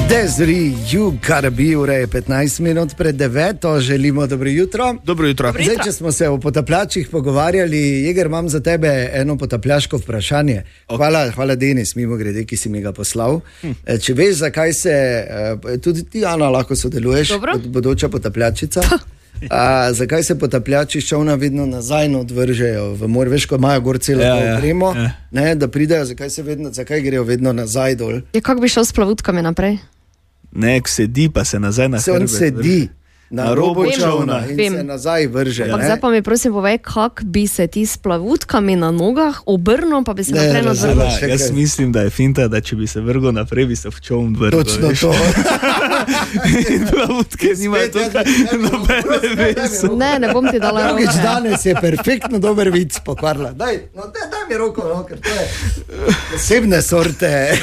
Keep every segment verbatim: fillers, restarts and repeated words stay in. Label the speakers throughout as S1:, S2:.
S1: Desri, you gotta be, ura je petnajst minut pred deveto, želimo dobro jutro.
S2: Dobro jutro.
S1: Zdaj, če smo se o potapljačih pogovarjali, Jeger, imam za tebe eno potapljaško vprašanje. Okay. Hvala, hvala Denis, mimo grede, ki si mi ga poslal. Hm. Če veš, zakaj se, tudi ti, Ana, lahko sodeluješ, kot bodoča potapljačica. A, zakaj se potapljači s čovna vedno nazaj odvržejo v mor, veš, ko imajo gor celo ja, opremo, ja, ja. Ne, da pridejo, zakaj, se vedno, zakaj grejo vedno nazaj dol?
S3: Je, kako bi šel s plavutkami naprej?
S2: Ne, sedi pa se nazaj na
S1: se
S2: hrbet.
S1: Se on sedi na, na robu čovna in Vem. se nazaj vrže.
S3: Ampak zdaj pa mi prosim povej, kako bi se ti s plavutkami na nogah obrnil, pa bi se ne, naprej nadvrgal.
S2: Jaz mislim, da je finta, da če bi se vrgal naprej, bi se v čovn vrgal.
S1: Točno veš. To.
S2: In plavutke nimajo tukaj nobene veze.
S3: Ne, ne bom ti dala roke.
S1: Drugič danes je perfektno dober vic pokvarila. Daj, no, daj, daj mi roko, no, ker to je posebne sorte.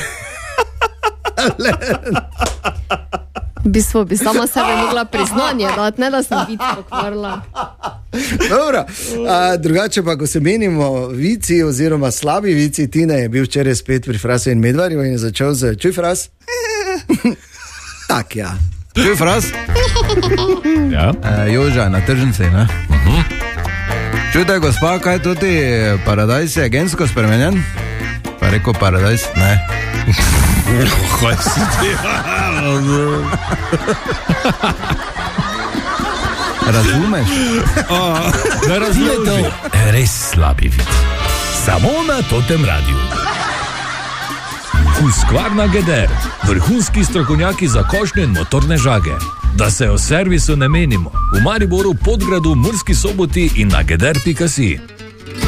S3: V bistvu bi sama sebe mogla priznanje dati, ne da sem vic pokvarila.
S1: Dobro, a, drugače pa, ko se menimo vici oziroma slabi vici, Tine je bil včeraj spet pri Frasu in Medvarju in je začel z čuj Fras? Tak, ja.
S4: Čuj Fras? Ja. E, Joža, na tržnici, ne? Uh-huh. Čujte, gospa, kaj tudi paradajz je gensko spremenjen? Pa rekel paradajz, ne.
S5: Kaj si ti?
S4: Razumeš?
S5: Ne razumeš? Res slabi vid. Samo na Totem Radiu. Husqvarna Geder. Vrhunski strokovnjaki za košnje in motorne žage. Da se o servisu ne menimo. V Mariboru, Podgradu, Murski Soboti in na geder pika si.